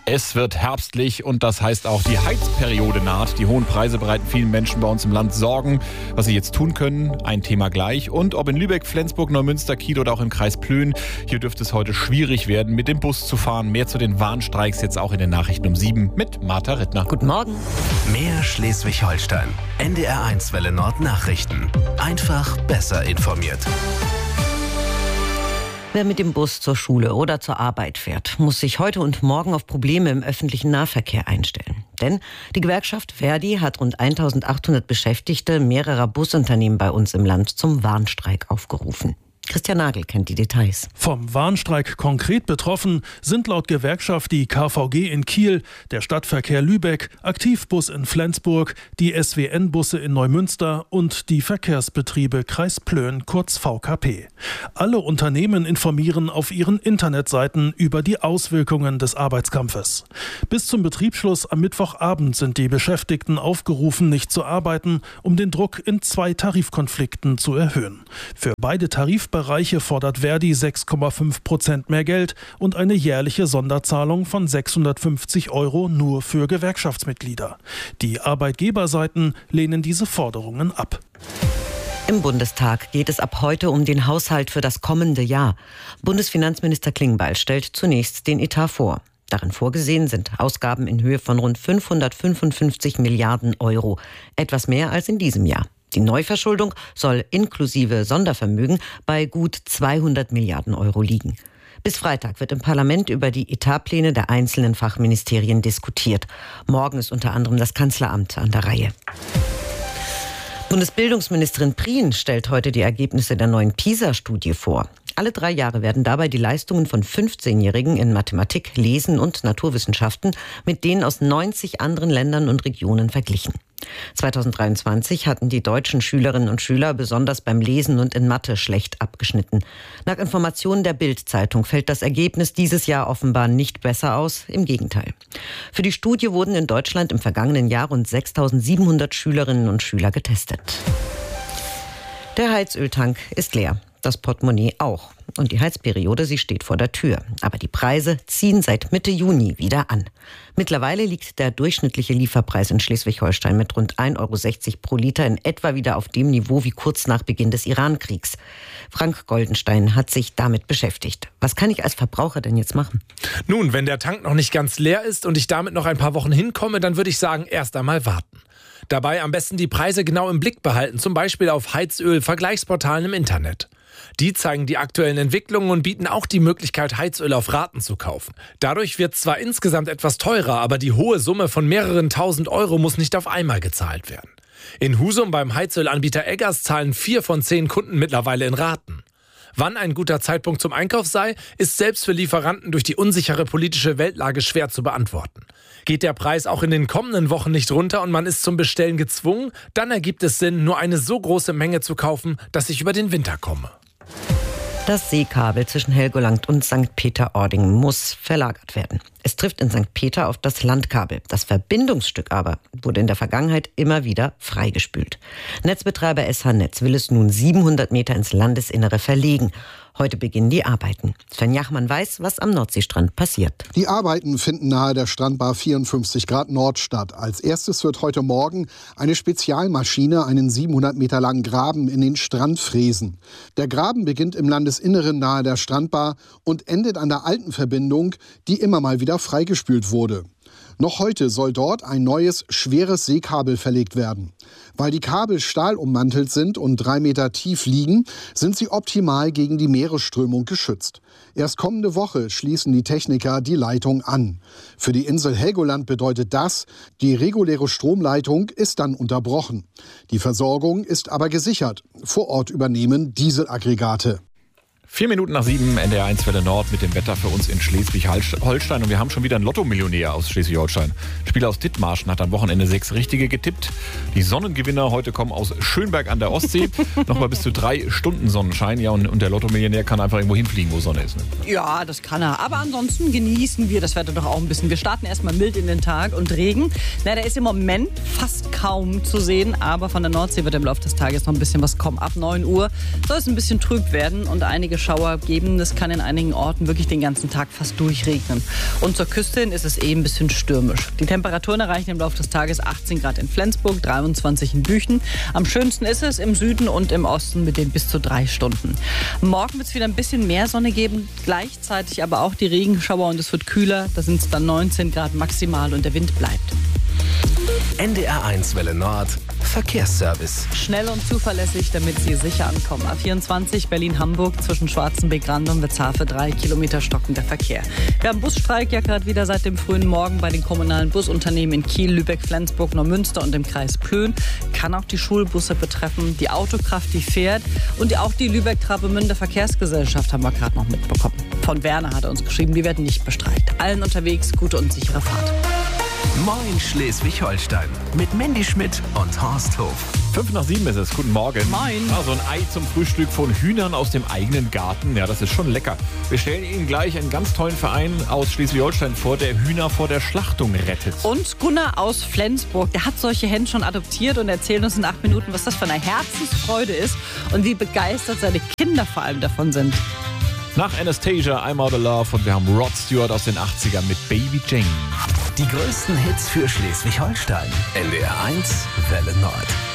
Es wird herbstlich und das heißt auch, die Heizperiode naht. Die hohen Preise bereiten vielen Menschen bei uns im Land Sorgen. Was sie jetzt tun können, ein Thema gleich. Und ob in Lübeck, Flensburg, Neumünster, Kiel oder auch im Kreis Plön, hier dürfte es heute schwierig werden, mit dem Bus zu fahren. Mehr zu den Warnstreiks jetzt auch in den Nachrichten um 7 mit Martha Rittner. Guten Morgen. Mehr Schleswig-Holstein. NDR1 Welle Nord Nachrichten. Einfach besser informiert. Wer mit dem Bus zur Schule oder zur Arbeit fährt, muss sich heute und morgen auf Probleme im öffentlichen Nahverkehr einstellen. Denn die Gewerkschaft ver.di hat rund 1800 Beschäftigte mehrerer Busunternehmen bei uns im Land zum Warnstreik aufgerufen. Christian Nagel kennt die Details. Vom Warnstreik konkret betroffen sind laut Gewerkschaft die KVG in Kiel, der Stadtverkehr Lübeck, Aktivbus in Flensburg, die SWN-Busse in Neumünster und die Verkehrsbetriebe Kreis Plön, kurz VKP. Alle Unternehmen informieren auf ihren Internetseiten über die Auswirkungen des Arbeitskampfes. Bis zum Betriebsschluss am Mittwochabend sind die Beschäftigten aufgerufen, nicht zu arbeiten, um den Druck in 2 Tarifkonflikten zu erhöhen. Für beide Tarifbereiche fordert ver.di 6,5% mehr Geld und eine jährliche Sonderzahlung von 650 € nur für Gewerkschaftsmitglieder. Die Arbeitgeberseiten lehnen diese Forderungen ab. Im Bundestag geht es ab heute um den Haushalt für das kommende Jahr. Bundesfinanzminister Klingbeil stellt zunächst den Etat vor. Darin vorgesehen sind Ausgaben in Höhe von rund 555 Milliarden €, etwas mehr als in diesem Jahr. Die Neuverschuldung soll inklusive Sondervermögen bei gut 200 Milliarden € liegen. Bis Freitag wird im Parlament über die Etatpläne der einzelnen Fachministerien diskutiert. Morgen ist unter anderem das Kanzleramt an der Reihe. Bundesbildungsministerin Prien stellt heute die Ergebnisse der neuen PISA-Studie vor. Alle 3 Jahre werden dabei die Leistungen von 15-Jährigen in Mathematik, Lesen und Naturwissenschaften mit denen aus 90 anderen Ländern und Regionen verglichen. 2023 hatten die deutschen Schülerinnen und Schüler besonders beim Lesen und in Mathe schlecht abgeschnitten. Nach Informationen der Bild-Zeitung fällt das Ergebnis dieses Jahr offenbar nicht besser aus, im Gegenteil. Für die Studie wurden in Deutschland im vergangenen Jahr rund 6.700 Schülerinnen und Schüler getestet. Der Heizöltank ist leer. Das Portemonnaie auch. Und die Heizperiode, sie steht vor der Tür. Aber die Preise ziehen seit Mitte Juni wieder an. Mittlerweile liegt der durchschnittliche Lieferpreis in Schleswig-Holstein mit rund 1,60 € pro Liter in etwa wieder auf dem Niveau wie kurz nach Beginn des Iran-Kriegs. Frank Goldenstein hat sich damit beschäftigt. Was kann ich als Verbraucher denn jetzt machen? Nun, wenn der Tank noch nicht ganz leer ist und ich damit noch ein paar Wochen hinkomme, dann würde ich sagen, erst einmal warten. Dabei am besten die Preise genau im Blick behalten, zum Beispiel auf Heizöl-Vergleichsportalen im Internet. Die zeigen die aktuellen Entwicklungen und bieten auch die Möglichkeit, Heizöl auf Raten zu kaufen. Dadurch wird zwar insgesamt etwas teurer, aber die hohe Summe von mehreren tausend € muss nicht auf einmal gezahlt werden. In Husum beim Heizölanbieter Eggers zahlen 4 von 10 Kunden mittlerweile in Raten. Wann ein guter Zeitpunkt zum Einkauf sei, ist selbst für Lieferanten durch die unsichere politische Weltlage schwer zu beantworten. Geht der Preis auch in den kommenden Wochen nicht runter und man ist zum Bestellen gezwungen, dann ergibt es Sinn, nur eine so große Menge zu kaufen, dass ich über den Winter komme. Das Seekabel zwischen Helgoland und St. Peter-Ording muss verlagert werden. Es trifft in St. Peter auf das Landkabel. Das Verbindungsstück aber wurde in der Vergangenheit immer wieder freigespült. Netzbetreiber SH Netz will es nun 700 Meter ins Landesinnere verlegen. Heute beginnen die Arbeiten. Sven Jachmann weiß, was am Nordseestrand passiert. Die Arbeiten finden nahe der Strandbar 54 Grad Nord statt. Als erstes wird heute Morgen eine Spezialmaschine einen 700 Meter langen Graben in den Strand fräsen. Der Graben beginnt im Landesinneren nahe der Strandbar und endet an der alten Verbindung, die immer mal wieder freigespült wurde. Noch heute soll dort ein neues, schweres Seekabel verlegt werden. Weil die Kabel stahlummantelt sind und 3 Meter tief liegen, sind sie optimal gegen die Meeresströmung geschützt. Erst kommende Woche schließen die Techniker die Leitung an. Für die Insel Helgoland bedeutet das, die reguläre Stromleitung ist dann unterbrochen. Die Versorgung ist aber gesichert. Vor Ort übernehmen Dieselaggregate. 4 Minuten nach 7, NDR1 Welle Nord mit dem Wetter für uns in Schleswig-Holstein. Und wir haben schon wieder einen Lotto-Millionär aus Schleswig-Holstein. Spieler aus Dithmarschen hat am Wochenende 6 Richtige getippt. Die Sonnengewinner heute kommen aus Schönberg an der Ostsee. Nochmal bis zu 3 Stunden Sonnenschein. Ja, und der Lotto-Millionär kann einfach irgendwo hinfliegen, wo Sonne ist. Ne? Ja, das kann er. Aber ansonsten genießen wir das Wetter doch auch ein bisschen. Wir starten erstmal mild in den Tag und Regen. Na, der ist im Moment fast kaum zu sehen. Aber von der Nordsee wird im Laufe des Tages noch ein bisschen was kommen. Ab 9 Uhr soll es ein bisschen trüb werden und einige Regenschauer geben. Es kann in einigen Orten wirklich den ganzen Tag fast durchregnen. Und zur Küste hin ist es ein bisschen stürmisch. Die Temperaturen erreichen im Laufe des Tages 18 Grad in Flensburg, 23 in Büchen. Am schönsten ist es im Süden und im Osten mit den bis zu 3 Stunden. Morgen wird es wieder ein bisschen mehr Sonne geben, gleichzeitig aber auch die Regenschauer und es wird kühler. Da sind es dann 19 Grad maximal und der Wind bleibt. NDR1 Welle Nord, Verkehrsservice. Schnell und zuverlässig, damit Sie sicher ankommen. A24 Berlin-Hamburg zwischen Schwarzenbeck-Rand und Witzafe 3 Kilometer stockender Verkehr. Wir haben Busstreik ja gerade wieder seit dem frühen Morgen bei den kommunalen Busunternehmen in Kiel, Lübeck, Flensburg, Neumünster und im Kreis Plön. Kann auch die Schulbusse betreffen, die Autokraft, die fährt und auch die Lübeck-Travemünde Verkehrsgesellschaft haben wir gerade noch mitbekommen. Von Werner hat er uns geschrieben, die werden nicht bestreikt. Allen unterwegs gute und sichere Fahrt. Moin Schleswig-Holstein mit Mandy Schmidt und Horst Hof. 5:07 ist es. Guten Morgen. Moin. So ein Ei zum Frühstück von Hühnern aus dem eigenen Garten. Ja, das ist schon lecker. Wir stellen Ihnen gleich einen ganz tollen Verein aus Schleswig-Holstein vor, der Hühner vor der Schlachtung rettet. Und Gunnar aus Flensburg, der hat solche Henne schon adoptiert und erzählt uns in 8 Minuten, was das für eine Herzensfreude ist und wie begeistert seine Kinder vor allem davon sind. Nach Anastasia, I'm Out of Love und wir haben Rod Stewart aus den 80ern mit Baby Jane. Die größten Hits für Schleswig-Holstein. NDR1 Welle Nord.